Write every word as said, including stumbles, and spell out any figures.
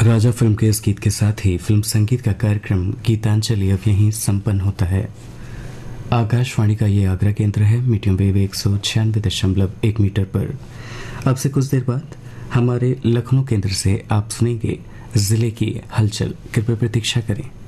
राजा film के इस गीत के साथ ही फिल्म संगीत का कार्यक्रम गीतांजलि अब यहीं संपन्न होता है। आकाशवाणी का ये आगरा केंद्र है मीडियम वेव एक सौ छियानवे दशमलव एक मीटर पर। अब से कुछ देर बाद हमारे लखनऊ केंद्र से आप सुनेंगे जिले की हलचल। कृपया प्रतीक्षा करें।